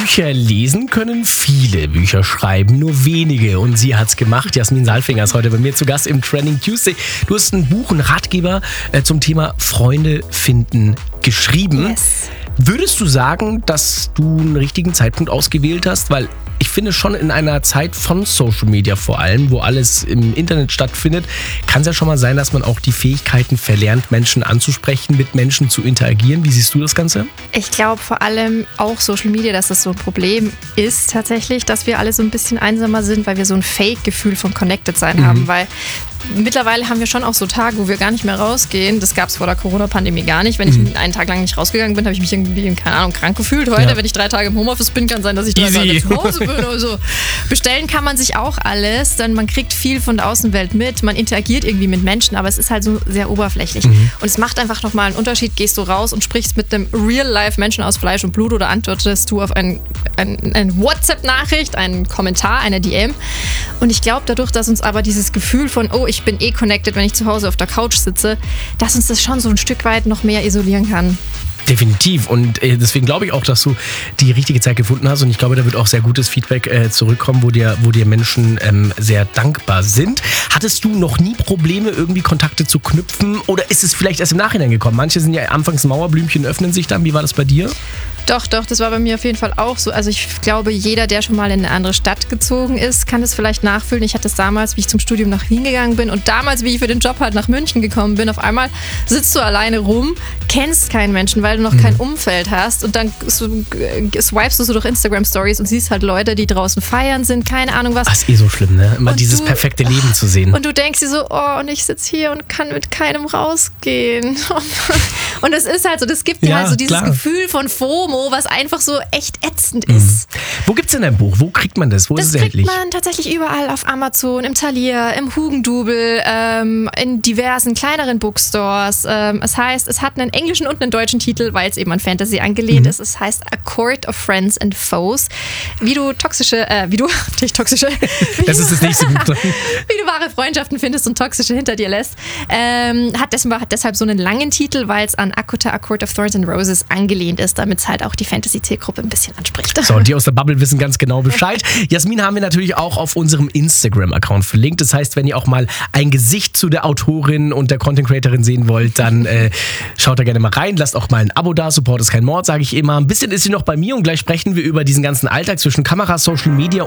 Bücher lesen können viele, Bücher schreiben nur wenige. Und sie hat's gemacht. Jasmin Saalfinger ist heute bei mir zu Gast im Trending Tuesday. Du hast ein Buch, einen Ratgeber zum Thema Freunde finden geschrieben. Yes. Würdest du sagen, dass du einen richtigen Zeitpunkt ausgewählt hast? Weil ich finde schon in einer Zeit von Social Media vor allem, wo alles im Internet stattfindet, kann es ja schon mal sein, dass man auch die Fähigkeiten verlernt, Menschen anzusprechen, mit Menschen zu interagieren. Wie siehst du das Ganze? Ich glaube vor allem auch Social Media, dass das so ein Problem ist tatsächlich, dass wir alle so ein bisschen einsamer sind, weil wir so ein Fake-Gefühl von Connected-Sein haben, weil mittlerweile haben wir schon auch so Tage, wo wir gar nicht mehr rausgehen. Das gab es vor der Corona-Pandemie gar nicht. Wenn ich einen Tag lang nicht rausgegangen bin, habe ich mich irgendwie, keine Ahnung, krank gefühlt. Heute, wenn ich 3 Tage im Homeoffice bin, kann sein, dass ich 3 Tage zu Hause bin oder so. Bestellen kann man sich auch alles, denn man kriegt viel von der Außenwelt mit. Man interagiert irgendwie mit Menschen, aber es ist halt so sehr oberflächlich. Und es macht einfach nochmal einen Unterschied. Gehst du raus und sprichst mit einem Real-Life-Menschen aus Fleisch und Blut oder antwortest du auf eine WhatsApp-Nachricht, einen Kommentar, eine DM. Und ich glaube dadurch, dass uns aber dieses Gefühl von, oh, ich bin connected, wenn ich zu Hause auf der Couch sitze, dass uns das schon so ein Stück weit noch mehr isolieren kann. Definitiv. Und deswegen glaube ich auch, dass du die richtige Zeit gefunden hast. Und ich glaube, da wird auch sehr gutes Feedback zurückkommen, wo dir Menschen sehr dankbar sind. Hattest du noch nie Probleme, irgendwie Kontakte zu knüpfen? Oder ist es vielleicht erst im Nachhinein gekommen? Manche sind ja anfangs Mauerblümchen, öffnen sich dann. Wie war das bei dir? Doch, das war bei mir auf jeden Fall auch so. Also ich glaube, jeder, der schon mal in eine andere Stadt gezogen ist, kann es vielleicht nachfühlen. Ich hatte es damals, wie ich zum Studium nach Wien gegangen bin und damals, wie ich für den Job halt nach München gekommen bin. Auf einmal sitzt du alleine rum, kennst keinen Menschen, weil du noch kein Umfeld hast und dann swipest du so durch Instagram-Stories und siehst halt Leute, die draußen feiern sind, keine Ahnung was. Das ist so schlimm, ne? Immer und dieses perfekte Leben zu sehen. Und du denkst dir so, oh, und ich sitze hier und kann mit keinem rausgehen. Und es ist halt so, das gibt dir halt so dieses Gefühl von FOMO, was einfach so echt ätzend ist. Wo gibt's denn dein Buch? Wo kriegt man das? Wo ist es erhältlich? Das kriegt man tatsächlich überall auf Amazon, im Thalia, im Hugendubel, in diversen kleineren Bookstores. Es heißt, es hat einen englischen und einen deutschen Titel, weil es eben an Fantasy angelehnt ist. Es heißt A Court of Friends and Foes. Wie du das ist das nächste Buch. Wie du wahre Freundschaften findest und toxische hinter dir lässt. Hat deshalb so einen langen Titel, weil es an Akuta, A Court of Thorns and Roses angelehnt ist, damit es halt auch die Fantasy-Zielgruppe ein bisschen anspricht. So, und die aus der Bubble wissen ganz genau Bescheid. Jasmin haben wir natürlich auch auf unserem Instagram-Account verlinkt. Das heißt, wenn ihr auch mal ein Gesicht zu der Autorin und der Content-Creatorin sehen wollt, dann schaut da gerne mal rein. Lasst auch mal ein Abo da. Support ist kein Mord, sage ich immer. Ein bisschen ist sie noch bei mir und gleich sprechen wir über diesen ganzen Alltag zwischen Kamera, Social Media